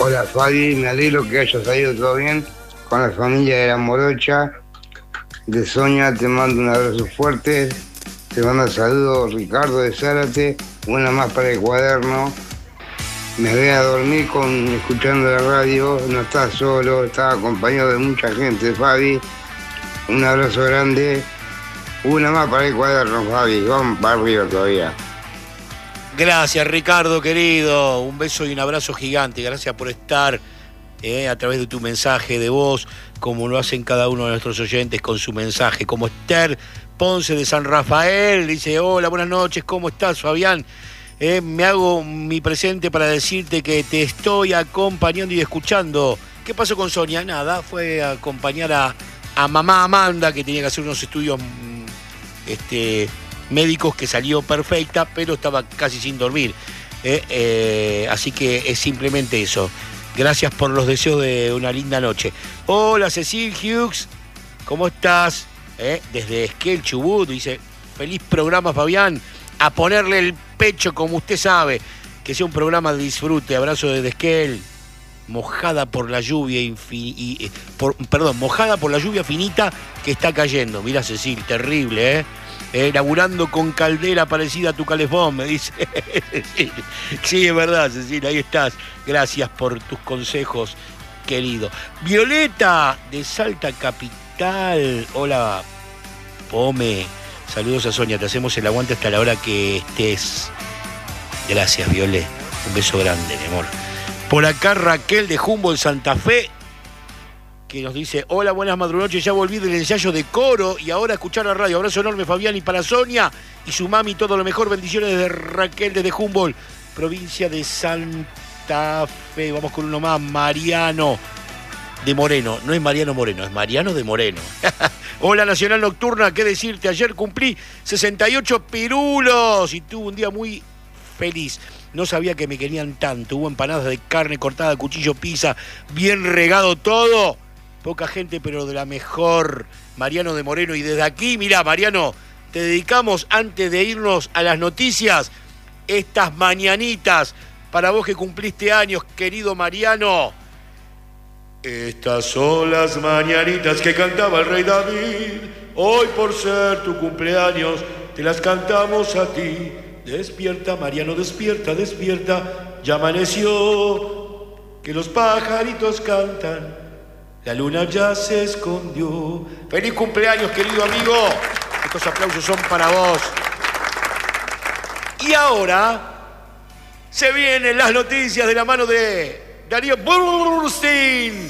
Hola Fabi, me alegro que haya salido todo bien con la familia de la Morocha. De Sonia te mando un abrazo fuerte. Te mando saludos Ricardo de Zárate. Una más para el cuaderno. Me voy a dormir escuchando la radio. No estás solo, estás acompañado de mucha gente, Fabi. Un abrazo grande. Una más para el cuaderno, Fabi. Vamos para arriba todavía. Gracias, Ricardo, querido. Un beso y un abrazo gigante. Gracias por estar a través de tu mensaje de voz, como lo hacen cada uno de nuestros oyentes con su mensaje. Como Esther Ponce de San Rafael, dice: hola, buenas noches, ¿cómo estás, Fabián? Me hago mi presente para decirte que te estoy acompañando y escuchando. ¿Qué pasó con Sonia? Nada, fue a acompañar a mamá Amanda, que tenía que hacer unos estudios médicos, que salió perfecta, pero estaba casi sin dormir. Así que es simplemente eso. Gracias por los deseos de una linda noche. Hola, Cecil Hughes, ¿cómo estás? Desde Esquel, Chubut, dice: feliz programa, Fabián. A ponerle el pecho, como usted sabe. Que sea un programa de disfrute. Abrazo desde Esquel. Mojada por la lluvia mojada por la lluvia finita que está cayendo. Mirá, Cecil, terrible, laburando con caldera parecida a tu calefón, me dice. Sí, es verdad, Cecil, ahí estás. Gracias por tus consejos, querido. Violeta, de Salta Capital. Hola, Pome. Saludos a Sonia, te hacemos el aguante hasta la hora que estés. Gracias, Violet. Un beso grande, mi amor. Por acá Raquel de Humboldt, Santa Fe, que nos dice: hola, buenas madrugonoches, ya volví del ensayo de coro y ahora a escuchar la radio. Abrazo enorme, Fabián, y para Sonia y su mami todo lo mejor. Bendiciones desde Raquel, desde Humboldt, provincia de Santa Fe. Vamos con uno más, Mariano de Moreno. No es Mariano Moreno, es Mariano de Moreno. Hola, Nacional Nocturna, ¿qué decirte? Ayer cumplí 68 pirulos y tuve un día muy feliz. No sabía que me querían tanto. Hubo empanadas de carne cortada, cuchillo, pizza, bien regado todo. Poca gente, pero de la mejor. Mariano de Moreno. Y desde aquí, mirá, Mariano, te dedicamos, antes de irnos a las noticias, estas mañanitas para vos que cumpliste años, querido Mariano. Estas son las mañanitas que cantaba el rey David. Hoy, por ser tu cumpleaños, te las cantamos a ti. Despierta, Mariano, despierta, despierta. Ya amaneció, que los pajaritos cantan. La luna ya se escondió. ¡Feliz cumpleaños, querido amigo! Estos aplausos son para vos. Y ahora se vienen las noticias de la mano de Darío Burstein.